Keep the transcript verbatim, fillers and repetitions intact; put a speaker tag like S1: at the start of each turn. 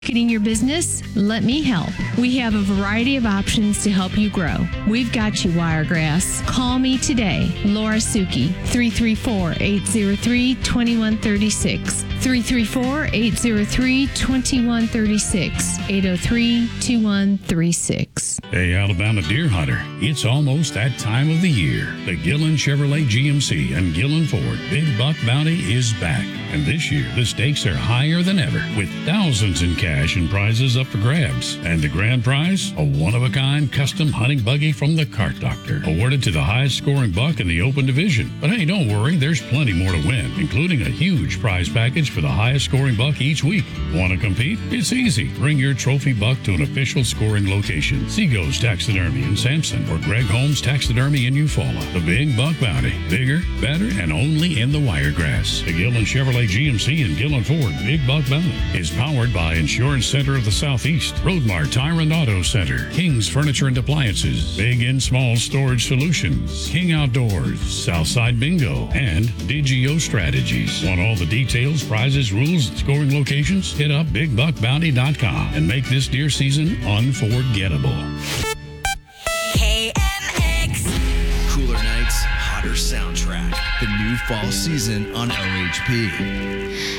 S1: Marketing your business? Let me help. We have a variety of options to help you grow. We've got you, Wiregrass. Call me today, Laura Suki, three three four, eight zero three, two one three six, three three four, eight zero three, two one three six, eight zero three, two one three six.
S2: Hey, Alabama deer hunter, it's almost that time of the year. The Gillen Chevrolet G M C and Gillen Ford Big Buck Bounty is back. And this year, the stakes are higher than ever, with thousands in cash and prizes up for grabs. And the grand prize, a one-of-a-kind custom hunting buggy from the Cart Doctor, awarded to the highest-scoring buck in the open division. But hey, don't worry, there's plenty more to win, including a huge prize package for the highest-scoring buck each week. Want to compete? It's easy. Bring your trophy buck to an official scoring location. Seago's Taxidermy in Sampson or Greg Holmes Taxidermy in Eufaula. The Big Buck Bounty. Bigger, better, and only in the Wiregrass. The Gillen Chevrolet G M C and Gillen Ford Big Buck Bounty is powered by Insurance Center of the Southeast, Roadmart Tire and Auto Center, King's Furniture and Appliances, Big and Small Storage Solutions, King Outdoors, Southside Bingo, and Digio Strategies. Want all the details, prizes, rules, and scoring locations? Hit up big buck bounty dot com and make this deer season unforgettable.
S3: K M X.
S4: Cooler nights, hotter soundtrack. The new fall season on O H P.